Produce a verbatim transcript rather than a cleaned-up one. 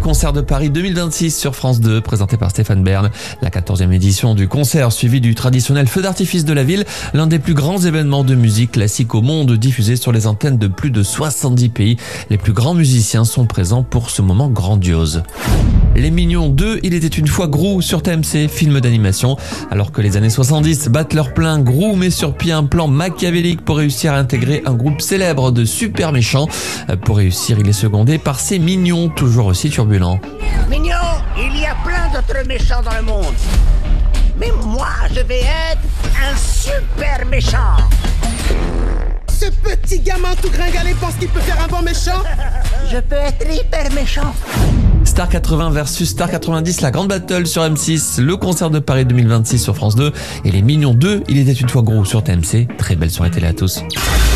concert de Paris deux mille vingt-six sur France deux, présenté par Stéphane Bern. La quatorzième édition du concert, suivie du traditionnel feu d'artifice de la ville, l'un des plus grands événements de musique classique au monde, diffusé sur les antennes de plus de soixante-dix pays. Les plus grands musiciens sont présents pour ce moment grandiose. Les Mignons deux, il était une fois Grou sur T M C, film d'animation. Alors que les années soixante-dix battent leur plein, Grou met sur pied un plan machiavélique pour réussir à intégrer un groupe célèbre de super méchants. Pour réussir, il est secondé par ses mignons, toujours aussi turbulents. Mignons, il y a plein d'autres méchants dans le monde. Mais moi, je vais être un super méchant. Ce petit gamin tout gringalé pense qu'il peut faire un bon méchant. Je peux être hyper méchant. Star quatre-vingts versus Star quatre-vingt-dix, la grande battle sur M six, le concert de Paris deux mille vingt-six sur France deux et les Mignons deux, il était une fois Gros sur T M C. Très belle soirée télé à tous.